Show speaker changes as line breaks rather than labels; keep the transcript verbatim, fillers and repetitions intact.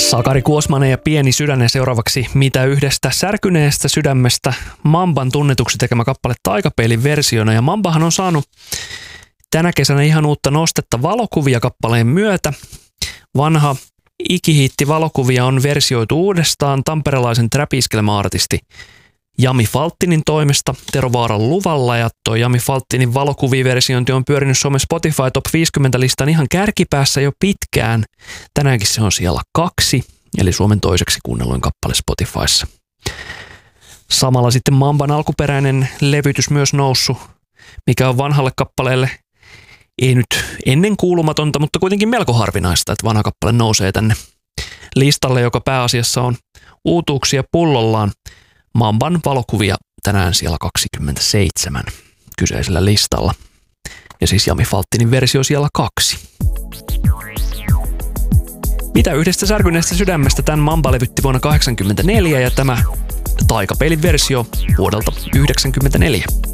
Sakari Kuosmanen ja Pieni sydän ja seuraavaksi Mitä yhdestä särkyneestä sydämestä Mamban tunnetuksi tekemä kappale Taikapeilin versiona. Ja Mambahan on saanut tänä kesänä ihan uutta nostetta valokuvia kappaleen myötä. Vanha ikihiitti valokuvia on versioitu uudestaan tamperelaisen trap-iskelmäartisti Jami Falttinin toimesta Tero Vaaran luvalla, ja toi Jami Falttinin valokuviversiointi on pyörinyt Suomen Spotify Top viisikymmentä-listan ihan kärkipäässä jo pitkään. Tänäänkin se on siellä kaksi, eli Suomen toiseksi kuunnelluin kappale Spotifyssa. Samalla sitten Mamban alkuperäinen levytys myös noussut, mikä on vanhalle kappaleelle ei nyt ennen kuulumatonta, mutta kuitenkin melko harvinaista, että vanha kappale nousee tänne listalle, joka pääasiassa on uutuuksia pullollaan. Mamban valokuvia tänään siellä kaksikymmentäseitsemän kyseisellä listalla. Ja siis Jami Falttinin versio siellä kaksi. Mitä yhdestä särkyneestä sydämestä tämän Mamba levytti vuonna kahdeksankymmentäneljä ja tämä Taikapeilin versio vuodelta yhdeksänkymmentäneljä.